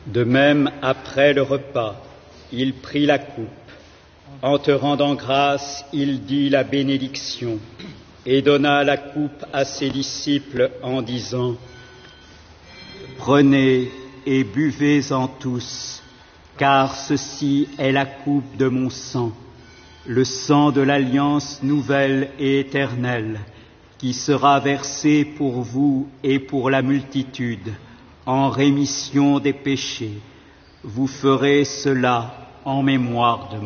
De même, après le repas, il prit la coupe. En te rendant grâce, il dit la bénédiction et donna la coupe à ses disciples en disant : « Prenez et buvez-en tous, car ceci est la coupe de mon sang, le sang de l'alliance nouvelle et éternelle, qui sera versé pour vous et pour la multitude, en rémission des péchés. Vous ferez cela en mémoire de moi. »